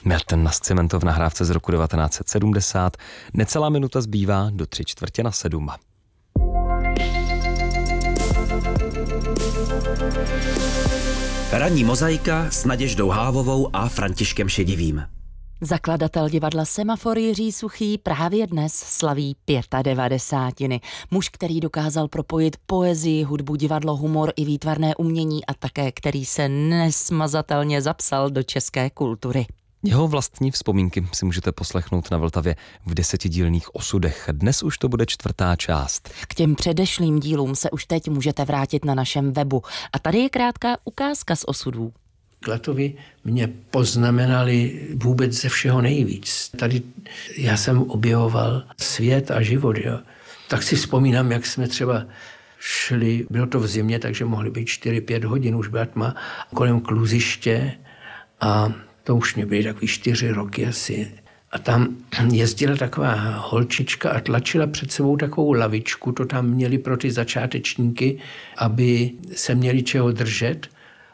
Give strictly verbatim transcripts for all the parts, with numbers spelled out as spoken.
Milton Nascimento v nahrávce z roku devatenáct set sedmdesát. Necelá minuta zbývá do tři čtvrtě na sedm. Ranní mozaika s Naděždou Hávovou a Františkem Šedivým. Zakladatel divadla Semafor Jiří Suchý právě dnes slaví devadesátiny. Muž, který dokázal propojit poezii, hudbu, divadlo, humor i výtvarné umění a také který se nesmazatelně zapsal do české kultury. Jeho vlastní vzpomínky si můžete poslechnout na Vltavě v desetidílných osudech. Dnes už to bude čtvrtá část. K těm předešlým dílům se už teď můžete vrátit na našem webu. A tady je krátká ukázka z osudů. Klatovy mě poznamenali vůbec ze všeho nejvíc. Tady já jsem objevoval svět a život. Jo. Tak si vzpomínám, jak jsme třeba šli, bylo to v zimě, takže mohly být čtyři pět hodin, už byla tma, kolem kluziště a to už mě byly takový čtyři roky asi. A tam jezdila taková holčička a tlačila před sebou takovou lavičku, to tam měli pro ty začátečníky, aby se měli čeho držet.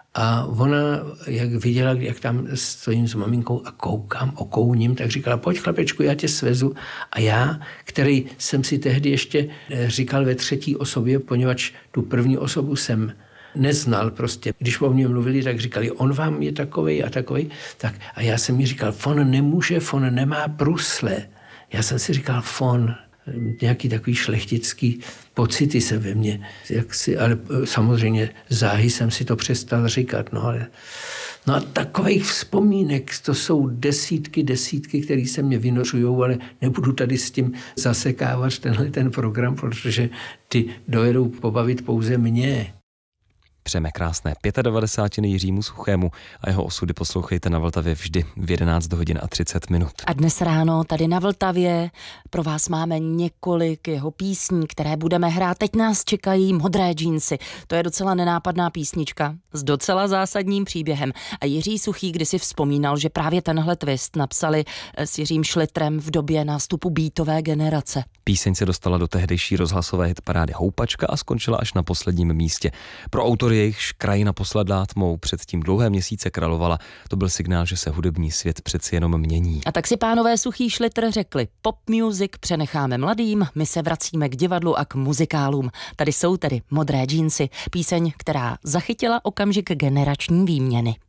A ona, jak viděla, jak tam stojím s maminkou a koukám, okouním, tak říkala, pojď chlapečku, já tě svezu. A já, který jsem si tehdy ještě říkal ve třetí osobě, poněvadž tu první osobu jsem neznal prostě. Když o mně mluvili, tak říkali, on vám je takovej a takovej. Tak, a já jsem mi říkal, fon nemůže, fon nemá brusle. Já jsem si říkal, fon, nějaký takový šlechtický pocity se ve mně. Jak si, ale samozřejmě záhy jsem si to přestal říkat. No, ale, no a takových vzpomínek, to jsou desítky, desítky, které se mě vynořujou, ale nebudu tady s tím zasekávat tenhle ten program, protože ty dojedou pobavit pouze mě. Přejeme krásné devadesátiny Jiřímu Suchému a jeho osudy poslouchejte na Vltavě vždy v jedenáct hodin a třicet minut. A dnes ráno tady na Vltavě pro vás máme několik jeho písní, které budeme hrát. Teď nás čekají Modré džínsy. To je docela nenápadná písnička s docela zásadním příběhem. A Jiří Suchý kdysi vzpomínal, že právě tenhle twist napsali s Jiřím Šlitrem v době nástupu beatové generace. Píseň se dostala do tehdejší rozhlasové hitparády Houpačka a skončila až na posledním místě. Pro autory jejichž Krajina posledná tmou předtím dlouhé měsíce královala, to byl signál, že se hudební svět přeci jenom mění. A tak si pánové Suchý Šlitr řekli, pop music přenecháme mladým, my se vracíme k divadlu a k muzikálům. Tady jsou tedy Modré džínsy, píseň, která zachytila okamžik generační výměny.